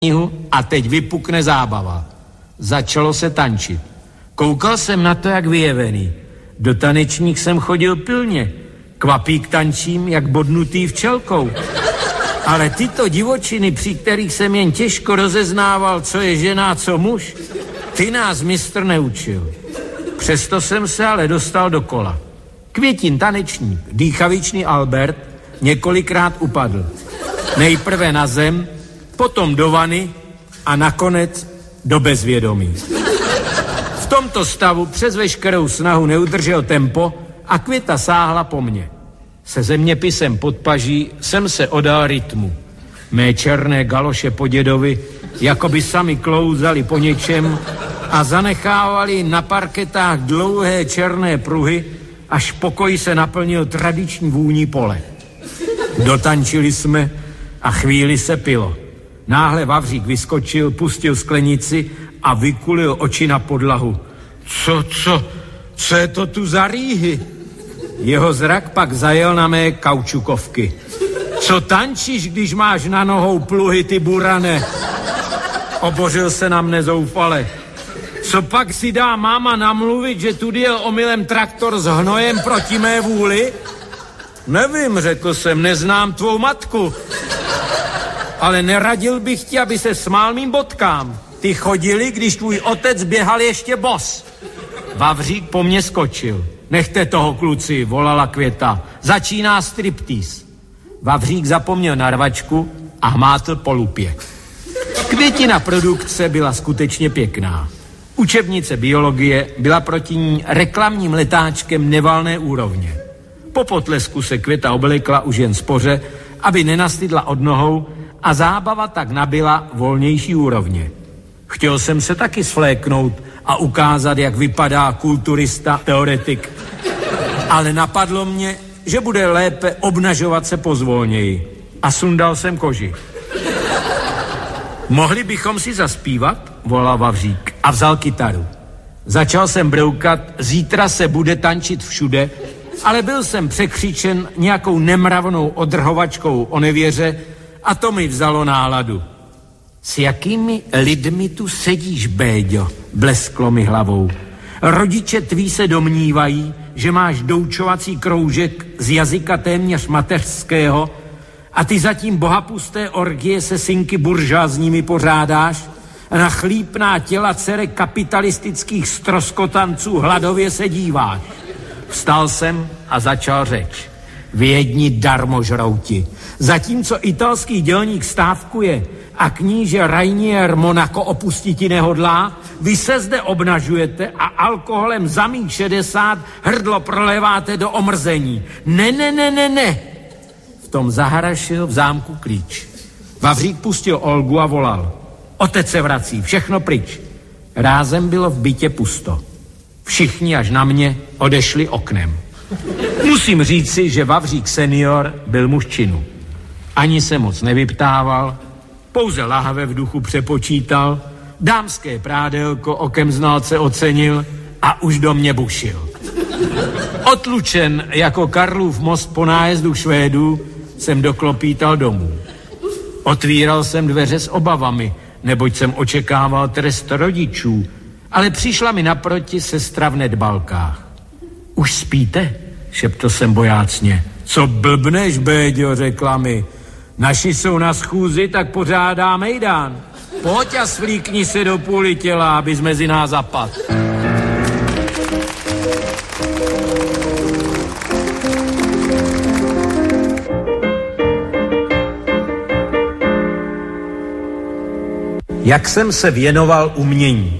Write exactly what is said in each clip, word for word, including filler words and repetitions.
a teď vypukne zábava. Začalo se tančit. Koukal jsem na to jak vyjevený. Do tanečních jsem chodil pilně. Kvapík tančím jak bodnutý včelkou. Ale tyto divočiny, při kterých jsem jen těžko rozeznával, co je žena a co muž, ty nás mistr neučil. Přesto jsem se ale dostal do kola. Květin tanečník, dýchavičný Albert, několikrát upadl. Nejprve na zem, potom do vany a nakonec do bezvědomí. V tomto stavu přes veškerou snahu neudržel tempo a Květa sáhla po mně. Se zeměpisem pod paží jsem se odal rytmu. Mé černé galoše po dědovi jako by sami klouzali po něčem a zanechávali na parketách dlouhé černé pruhy, až pokoj se naplnil tradiční vůní pole. Dotančili jsme a chvíli se pilo. Náhle Vavřík vyskočil, pustil sklenici a vykulil oči na podlahu. Co, co, co je to tu za rýhy? Jeho zrak pak zajel na mé kaučukovky. Co tančíš, když máš na nohou pluhy, ty burane? Obořil se na mne zoufale. Co pak si dá máma namluvit, že tu jel omylem traktor s hnojem proti mé vůli? Nevím, řekl jsem, neznám tvou matku. Ale neradil bych ti, aby se smál mým bodkám. Ty chodili, když tvůj otec běhal ještě bos. Vavřík po mně skočil. Nechte toho, kluci, volala Květa. Začíná striptýz. Vavřík zapomněl na rvačku a hmátl po lupě. Květina produkce byla skutečně pěkná. Učebnice biologie byla proti ní reklamním letáčkem nevalné úrovně. Po potlesku se Květa oblekla už jen spoře, aby nenastydla od nohou a zábava tak nabyla volnější úrovně. Chtěl jsem se taky svléknout a ukázat, jak vypadá kulturista, teoretik. Ale napadlo mě, že bude lépe obnažovat se pozvolněji. A sundal jsem koži. Mohli bychom si zaspívat? Volal Vavřík a vzal kytaru. Začal jsem broukat, zítra se bude tančit všude, ale byl jsem překřičen nějakou nemravnou odrhovačkou o nevěře a to mi vzalo náladu. S jakými lidmi tu sedíš, Béďo? Blesklo mi hlavou. Rodiče tví se domnívají, že máš doučovací kroužek z jazyka téměř mateřského a ty zatím bohapusté orgie se synky buržoazními pořádáš a na chlípná těla dcery kapitalistických stroskotanců hladově se díváš. Vstal jsem a začal řeč. Vědni darmožrouti. Zatímco italský dělník stávkuje a kníže Rainier Monaco opustiti nehodlá, vy se zde obnažujete a alkoholem za mých šedesát hrdlo proléváte do omrzení. Ne, ne, ne, ne, ne. V tom zaharašil v zámku klíč. Vavřík pustil Olgu a volal. Otec se vrací, všechno pryč. Rázem bylo v bytě pusto. Všichni až na mě odešli oknem. Musím říci, že Vavřík senior byl muž činu. Ani se moc nevyptával, pouze lahve v duchu přepočítal, dámské prádelko okem znalce ocenil a už do mě bušil. Otlučen jako Karlův most po nájezdu Švédů jsem doklopítal domů. Otvíral jsem dveře s obavami, neboť jsem očekával trest rodičů, ale přišla mi naproti sestra v nedbalkách. Už spíte? Šeptl jsem bojácně. Co blbneš, Béďo, řekla mi. Naši jsou na schůzi, tak pořádá mejdán. Pojď a svlíkni se do půli těla, abys mezi nás zapad. Jak jsem se věnoval umění?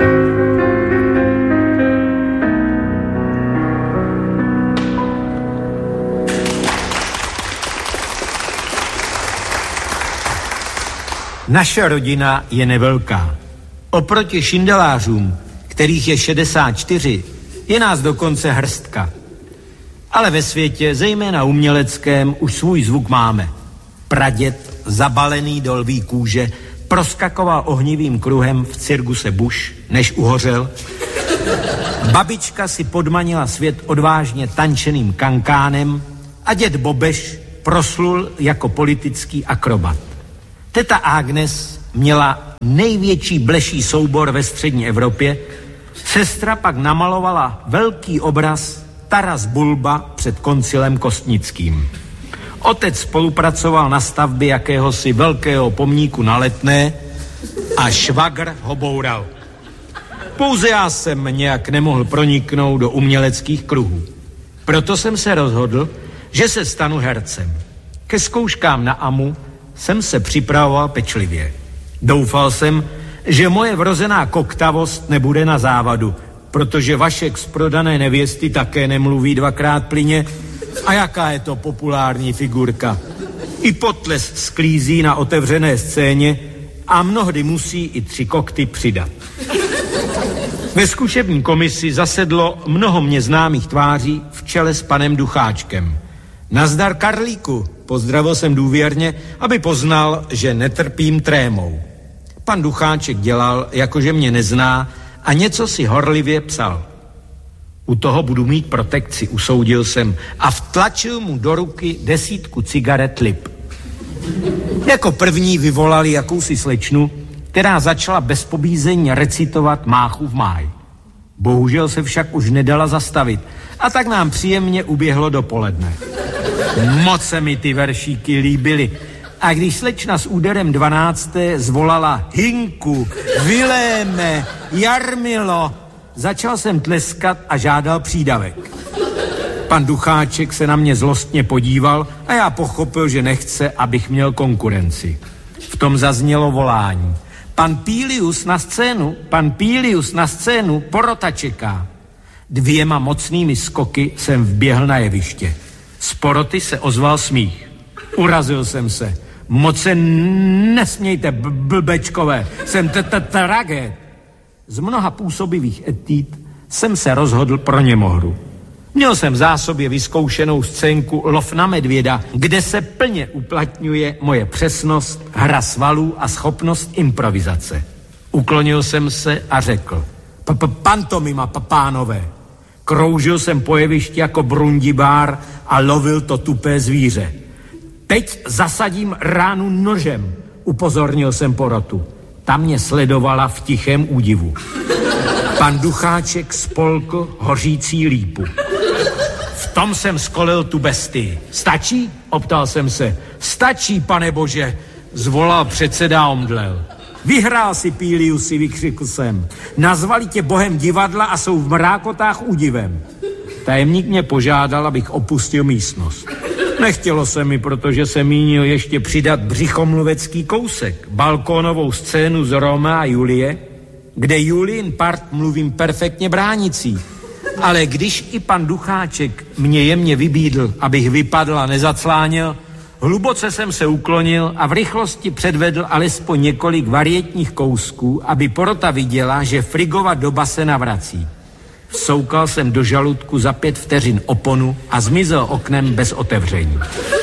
Naše rodina je nevelká. Oproti šindelářům, kterých je šedesát čtyři, je nás dokonce hrstka. Ale ve světě, zejména uměleckém, už svůj zvuk máme. Praděd, zabalený do lví kůže, proskakoval ohnivým kruhem v cirkuse Bush, než uhořel. Babička si podmanila svět odvážně tančeným kankánem a děd Bobeš proslul jako politický akrobat. Teta Agnes měla největší bleší soubor ve střední Evropě, sestra pak namalovala velký obraz Taras Bulba před koncilem kostnickým. Otec spolupracoval na stavbě jakéhosi velkého pomníku na Letné a švagr ho boural. Pouze já jsem nějak nemohl proniknout do uměleckých kruhů. Proto jsem se rozhodl, že se stanu hercem. Ke zkouškám na AMU jsem se připravoval pečlivě. Doufal jsem, že moje vrozená koktavost nebude na závadu, protože Vašek z Prodané nevěsty také nemluví dvakrát plyně. A jaká je to populární figurka? I potles sklízí na otevřené scéně a mnohdy musí i tři kokty přidat. Ve zkušební komisi zasedlo mnoho mě známých tváří v čele s panem Ducháčkem. Nazdar, Karlíku, pozdravil jsem důvěrně, aby poznal, že netrpím trémou. Pan Ducháček dělal, jakože mě nezná, a něco si horlivě psal. U toho budu mít protekci, usoudil jsem, a vtlačil mu do ruky desítku cigaret Lip. Jako první vyvolali jakousi slečnu, která začala bez pobízení recitovat Máchu v máj. Bohužel se však už nedala zastavit a tak nám příjemně uběhlo dopoledne. Moc se mi ty veršíky líbily. A když slečna s úderem dvanácté zvolala Hinku, Viléme, Jarmilo, začal jsem tleskat a žádal přídavek. Pan Ducháček se na mě zlostně podíval a já pochopil, že nechce, abych měl konkurenci. V tom zaznělo volání. Pan Pílius na scénu, pan Pílius na scénu, porota čeká. Dvěma mocnými skoky jsem vběhl na jeviště. Z poroty se ozval smích. Urazil jsem se. Moc se nesmějte, blbečkové, jsem t-t-tragéd. Z mnoha působivých etít jsem se rozhodl pro Němohru. Měl jsem v zásobě vyzkoušenou scénku Lov na medvěda, kde se plně uplatňuje moje přesnost, hra svalů a schopnost improvizace. Uklonil jsem se a řekl, pantomima, pánové. Kroužil jsem po jevišti jako brundibár a lovil to tupé zvíře. Teď zasadím ránu nožem, upozornil jsem porotu. Ta mě sledovala v tichém údivu. Pan Ducháček spolkl hořící lípu. V tom jsem skolil tu bestii. Stačí? Optal jsem se. Stačí, pane bože, zvolal předseda a omdlel. Vyhrál si, Píliusi, vykřikl jsem. Nazvali tě bohem divadla a jsou v mrákotách údivem. Tajemník mě požádal, abych opustil místnost. Nechtělo se mi, protože jsem mínil ještě přidat břichomluvecký kousek, balkónovou scénu z Romea a Julie, kde Julien part mluvím perfektně bránicí. Ale když i pan Ducháček mě jemně vybídl, abych vypadl a nezacláněl, hluboce jsem se uklonil a v rychlosti předvedl alespoň několik varietních kousků, aby porota viděla, že Frigova doba se navrací. Vsoukal jsem do žaludku za pět vteřin oponu a zmizel oknem bez otevření.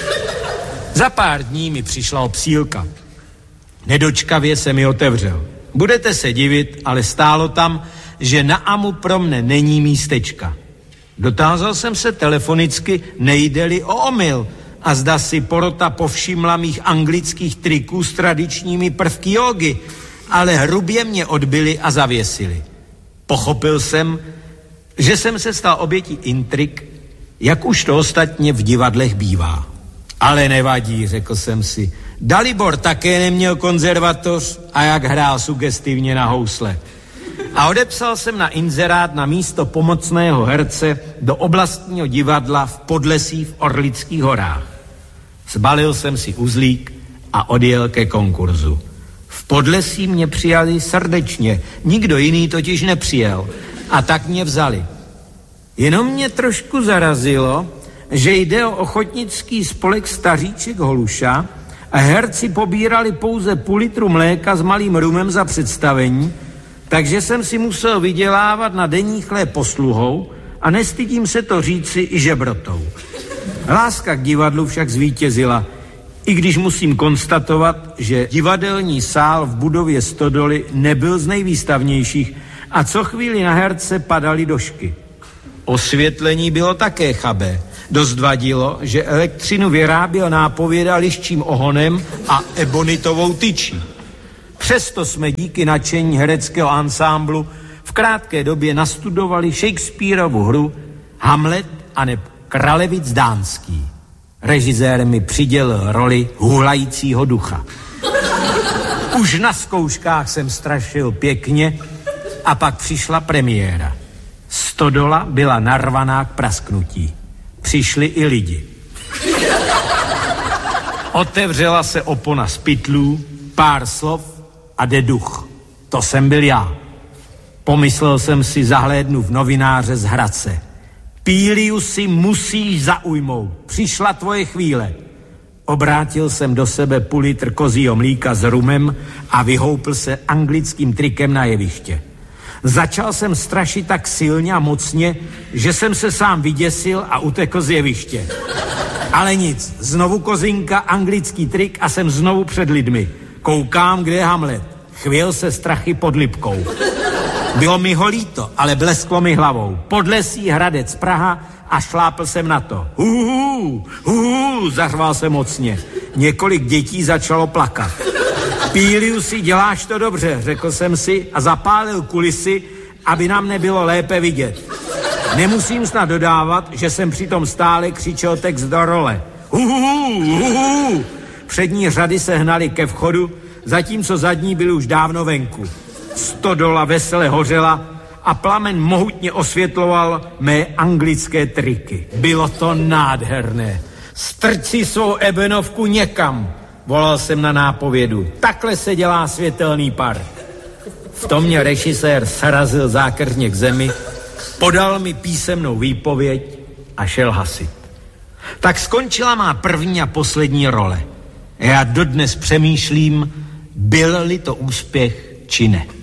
Za pár dní mi přišla obsílka. Nedočkavě se mi otevřel. Budete se divit, ale stálo tam, že na AMU pro mne není místečka. Dotázal jsem se telefonicky, nejde-li o omyl, a zda si porota povšimla mých anglických triků s tradičními prvky jógy, ale hrubě mě odbyli a zavěsili. Pochopil jsem, že jsem se stal obětí intrik, jak už to ostatně v divadlech bývá. Ale nevadí, řekl jsem si. Dalibor také neměl konzervatoř a jak hrál sugestivně na housle. A odepsal jsem na inzerát na místo pomocného herce do oblastního divadla v Podlesí v Orlických horách. Zbalil jsem si uzlík a odjel ke konkurzu. V Podlesí mě přijali srdečně, nikdo jiný totiž nepřijel. A tak mě vzali. Jenom mě trošku zarazilo, že jde o ochotnický spolek Staříček Holuša a herci pobírali pouze půl litru mléka s malým rumem za představení, takže jsem si musel vydělávat na denní chléb posluhou a nestydím se to říci i žebrotou. Láska k divadlu však zvítězila, i když musím konstatovat, že divadelní sál v budově Stodoly nebyl z nejvýstavnějších a co chvíli na herce padaly došky. Osvětlení bylo také chabé. Dost vadilo, že elektřinu vyráběl nápověda liščím ohonem a ebonitovou tyčí. Přesto jsme díky nadšení hereckého ansámblu v krátké době nastudovali Shakespearovu hru Hamlet aneb Kralevic dánský. Režisér mi přidělil roli hulajícího ducha. Už na zkouškách jsem strašil pěkně a pak přišla premiéra. Stodola byla narvaná k prasknutí. Přišli i lidi. Otevřela se opona z pytlů, pár slov a jde duch. To jsem byl já. Pomyslel jsem si, zahlédnu v novináře z Hradce. Píliusi, musíš zaujmout. Přišla tvoje chvíle. Obrátil jsem do sebe půl litr kozího mlíka s rumem a vyhoupl se anglickým trikem na jeviště. Začal jsem strašit tak silně a mocně, že jsem se sám vyděsil a utekl z jeviště. Ale nic, znovu kozinka, anglický trik a jsem znovu před lidmi. Koukám, kde je Hamlet. Chvěl se strachy pod Lipkou. Bylo mi ho líto, ale blesklo mi hlavou. Podlesí Hradec Praha a šlápl jsem na to. Huhu, huhu, zařval jsem mocně. Několik dětí začalo plakat. Píliusi, děláš to dobře, řekl jsem si a zapálil kulisy, aby nám nebylo lépe vidět. Nemusím snad dodávat, že jsem přitom stále křičel text do role. Huhu, huhu. Přední řady se hnaly ke vchodu, zatímco zadní byly už dávno venku. Stodola vesele hořela a plamen mohutně osvětloval mé anglické triky. Bylo to nádherné. Strč si svou ebenovku někam, volal jsem na nápovědu. Takhle se dělá světelný park. V tom mě režisér srazil zákeřně k zemi, podal mi písemnou výpověď a šel hasit. Tak skončila má první a poslední role. Já dodnes přemýšlím, byl-li to úspěch či ne.